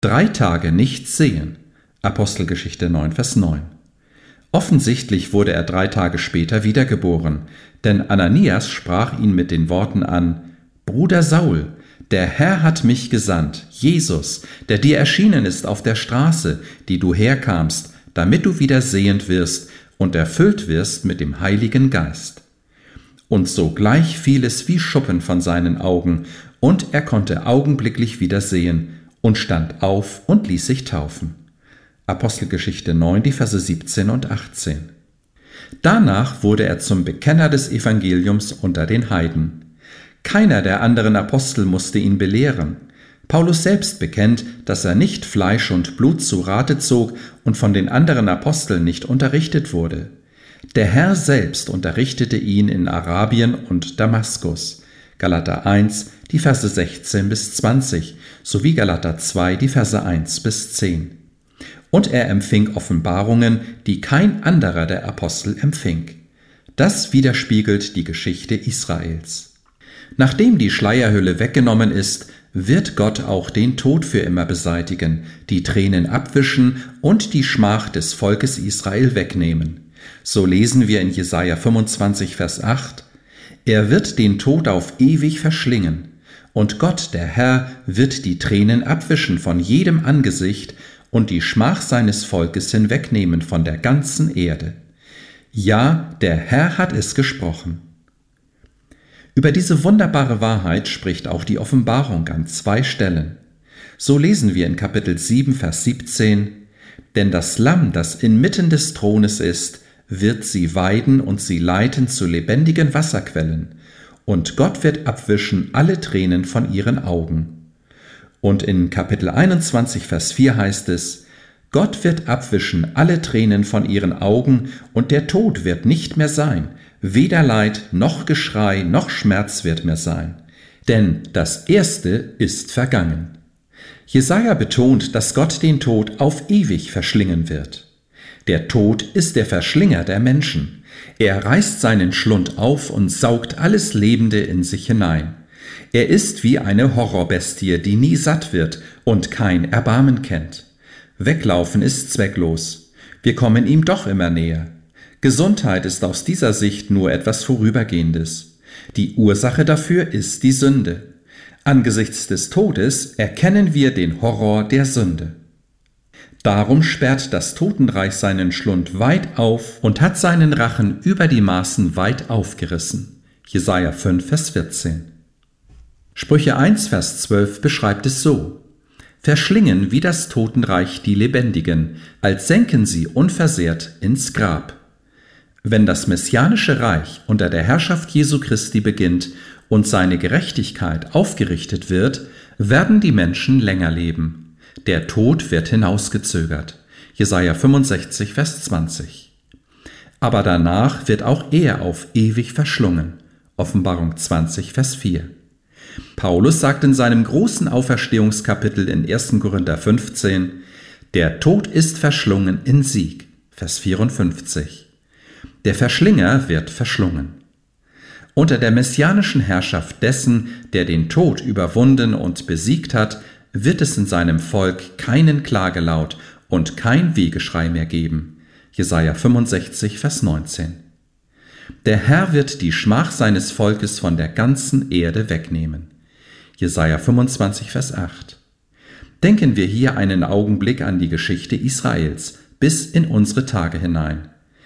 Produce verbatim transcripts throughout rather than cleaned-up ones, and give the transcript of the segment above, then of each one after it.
Drei Tage nichts sehen. Apostelgeschichte neun, Vers neun. Offensichtlich wurde er drei Tage später wiedergeboren, denn Ananias sprach ihn mit den Worten an: Bruder Saul, der Herr hat mich gesandt, Jesus, der dir erschienen ist auf der Straße, die du herkamst, damit du wieder sehend wirst und erfüllt wirst mit dem Heiligen Geist. Und sogleich fiel es wie Schuppen von seinen Augen, und er konnte augenblicklich wieder sehen und stand auf und ließ sich taufen. Apostelgeschichte neun, die Verse siebzehn und achtzehn. Danach wurde er zum Bekenner des Evangeliums unter den Heiden. Keiner der anderen Apostel musste ihn belehren. Paulus selbst bekennt, dass er nicht Fleisch und Blut zu Rate zog und von den anderen Aposteln nicht unterrichtet wurde. Der Herr selbst unterrichtete ihn in Arabien und Damaskus. Galater eins, die Verse sechzehn bis zwanzig, sowie Galater zwei, die Verse eins bis zehn. Und er empfing Offenbarungen, die kein anderer der Apostel empfing. Das widerspiegelt die Geschichte Israels. Nachdem die Schleierhülle weggenommen ist, wird Gott auch den Tod für immer beseitigen, die Tränen abwischen und die Schmach des Volkes Israel wegnehmen. So lesen wir in Jesaja fünfundzwanzig, Vers acht: Er wird den Tod auf ewig verschlingen, und Gott, der Herr, wird die Tränen abwischen von jedem Angesicht und die Schmach seines Volkes hinwegnehmen von der ganzen Erde. Ja, der Herr hat es gesprochen. Über diese wunderbare Wahrheit spricht auch die Offenbarung an zwei Stellen. So lesen wir in Kapitel sieben, Vers siebzehn: Denn das Lamm, das inmitten des Thrones ist, wird sie weiden und sie leiten zu lebendigen Wasserquellen, und Gott wird abwischen alle Tränen von ihren Augen. Und in Kapitel einundzwanzig, Vers vier heißt es: Gott wird abwischen alle Tränen von ihren Augen, und der Tod wird nicht mehr sein, weder Leid noch Geschrei noch Schmerz wird mehr sein, denn das Erste ist vergangen. Jesaja betont, dass Gott den Tod auf ewig verschlingen wird. Der Tod ist der Verschlinger der Menschen. Er reißt seinen Schlund auf und saugt alles Lebende in sich hinein. Er ist wie eine Horrorbestie, die nie satt wird und kein Erbarmen kennt. Weglaufen ist zwecklos. Wir kommen ihm doch immer näher. Gesundheit ist aus dieser Sicht nur etwas Vorübergehendes. Die Ursache dafür ist die Sünde. Angesichts des Todes erkennen wir den Horror der Sünde. Darum sperrt das Totenreich seinen Schlund weit auf und hat seinen Rachen über die Maßen weit aufgerissen. Jesaja fünf, Vers vierzehn. Sprüche eins, Vers zwölf beschreibt es so: Verschlingen wie das Totenreich die Lebendigen, als senken sie unversehrt ins Grab. Wenn das messianische Reich unter der Herrschaft Jesu Christi beginnt und seine Gerechtigkeit aufgerichtet wird, werden die Menschen länger leben. Der Tod wird hinausgezögert. Jesaja fünfundsechzig, Vers zwanzig. Aber danach wird auch er auf ewig verschlungen. Offenbarung zwanzig, Vers vier. Paulus sagt in seinem großen Auferstehungskapitel in ersten Korinther fünfzehn: Der Tod ist verschlungen in Sieg. Vers vierundfünfzig. Der Verschlinger wird verschlungen. Unter der messianischen Herrschaft dessen, der den Tod überwunden und besiegt hat, wird es in seinem Volk keinen Klagelaut und kein Wehgeschrei mehr geben. Jesaja fünfundsechzig, Vers neunzehn. Der Herr wird die Schmach seines Volkes von der ganzen Erde wegnehmen. Jesaja fünfundzwanzig, Vers acht. Denken wir hier einen Augenblick an die Geschichte Israels bis in unsere Tage hinein.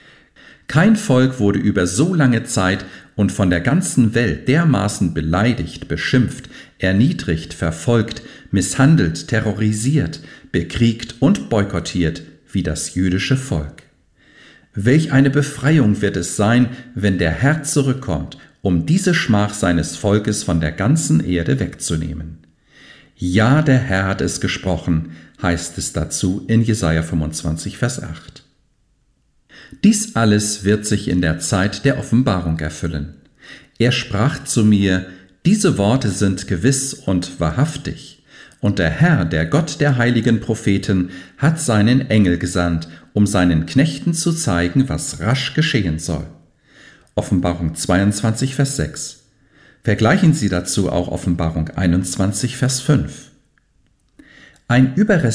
Kein Volk wurde über so lange Zeit und von der ganzen Welt dermaßen beleidigt, beschimpft, erniedrigt, verfolgt, misshandelt, terrorisiert, bekriegt und boykottiert wie das jüdische Volk. Welch eine Befreiung wird es sein, wenn der Herr zurückkommt, um diese Schmach seines Volkes von der ganzen Erde wegzunehmen. Ja, der Herr hat es gesprochen, heißt es dazu in Jesaja fünfundzwanzig, Vers acht. Dies alles wird sich in der Zeit der Offenbarung erfüllen. Er sprach zu mir: Diese Worte sind gewiss und wahrhaftig. Und der Herr, der Gott der heiligen Propheten, hat seinen Engel gesandt, um seinen Knechten zu zeigen, was rasch geschehen soll. Offenbarung zweiundzwanzig, Vers sechs. Vergleichen Sie dazu auch Offenbarung einundzwanzig, Vers fünf. Ein